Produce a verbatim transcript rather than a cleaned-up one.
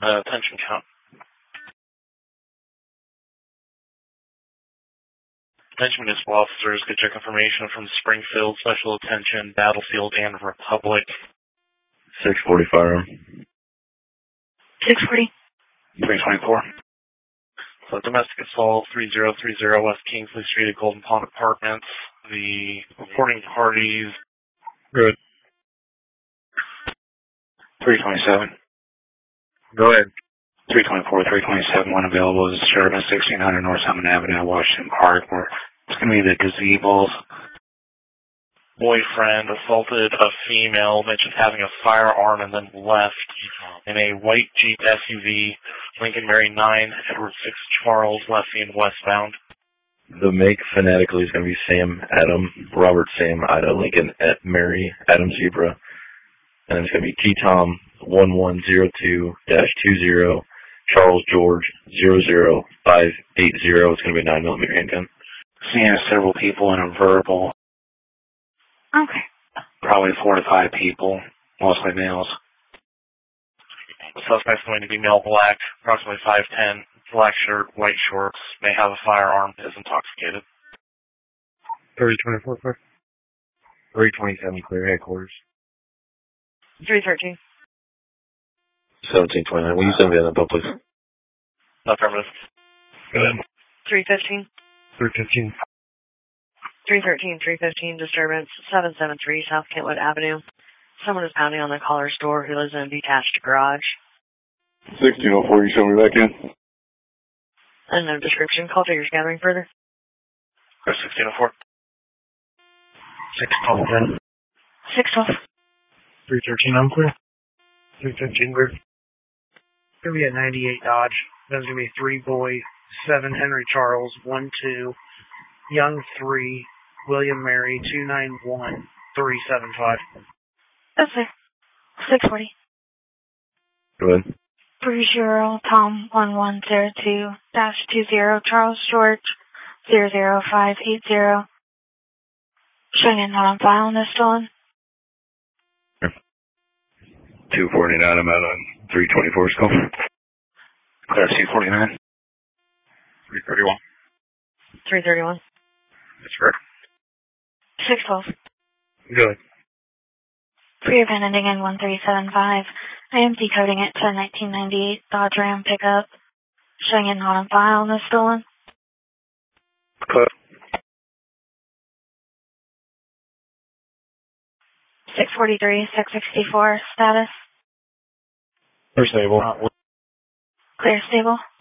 Uh, attention count. Attention municipal officers, get check information from Springfield, Special Attention, Battlefield, and Republic. six forty firearm. six forty. three twenty-four. So domestic assault, three zero three zero West Kingsley Street at Golden Pond Apartments. The reporting parties. Good. three twenty-seven. Go ahead. three twenty-four, three twenty-seven, one available is disturbance, sixteen hundred North Summit Avenue, Washington Park, where it's going to be the gazebos. Boyfriend assaulted a female, mentioned having a firearm, and then left in a white Jeep S U V, Lincoln Mary nine, Edward six Charles, Leffian westbound. The make phonetically is going to be Sam Adam, Robert Sam Ida Lincoln at Mary Adam Zebra. And it's going to be T-Tom one one zero two dash two zero, Charles George zero zero five eight zero. It's going to be a nine millimeter handgun. Seeing several people in a verbal. Okay. Probably four to five people, mostly males. The suspect's going to be male black, approximately five ten, black shirt, white shorts, may have a firearm, is intoxicated. three twenty-four, clear. three twenty-seven, clear, headquarters. three thirteen. seventeen twenty-nine. Will you send me that info, please? Affirmative. Go ahead. three fifteen. three fifteen. three thirteen, three fifteen, disturbance, seven seven three South Kentwood Avenue. Someone is pounding on the caller's door who lives in a detached garage. sixteen oh four, you show me back in? And no description. Call figures gathering further. sixteen oh four. six twelve, ten. six twelve. three thirteen, I'm clear. three fifteen, clear. It's going to be a ninety-eight Dodge. There's going to be three boy, seven Henry Charles, one two, Young three, William Mary two nine one three seven five. That's it. six forty. Go ahead. three zero Tom one one zero two dash two zero Charles George zero zero five eight zero. Showing it not on file and is stolen. two forty-nine, I'm out on three twenty-four scope. Clear two forty-nine. three thirty-one. three thirty-one. That's correct. six twelve. Good. Pre-event ending in one three seven five. I am decoding it to a nineteen ninety-eight Dodge Ram pickup. Showing it not on file and is stolen. Clear. six forty-three, six sixty-four, status. Clear stable. Clear stable.